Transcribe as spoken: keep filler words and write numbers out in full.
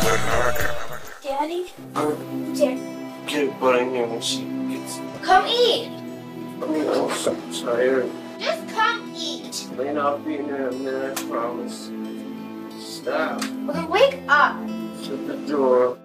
Daddy? Um, Dad. get butt in here when she gets. Come eat! I mean, I'm so tired. Just come eat! Lane, I'll be in there in a minute, I promise. Stop. Well, then wake up! Shut the door.